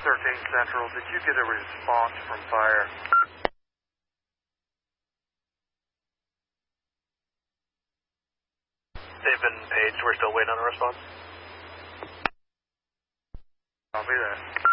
Central, did you get a response from fire? They've been paged. We're still waiting on a response. I'll be there.